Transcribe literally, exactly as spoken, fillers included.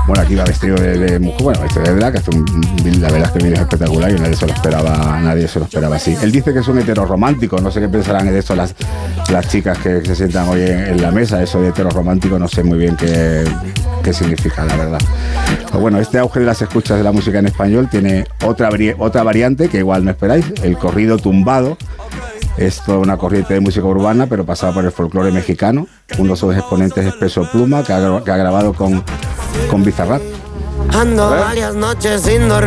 Bueno, aquí va vestido de, de mujer, bueno, vestido de drag, hace un, la verdad es que el vídeo es espectacular y nadie se lo esperaba, nadie se lo esperaba así. Él dice que es un heteroromántico, no sé qué pensarán de esto las, las chicas que se sientan hoy en, en la mesa, eso de heteroromántico no sé muy bien qué, qué significa, la verdad. Pero bueno, este auge de las escuchas de la música en español tiene otra, otra variante que igual no esperáis, el corrido tumbado. Es toda una corriente de música urbana, pero pasada por el folclore mexicano. Uno de sus exponentes es Peso Pluma, que ha, que ha grabado con, con Bizarrap. Ando varias noches sin dormir.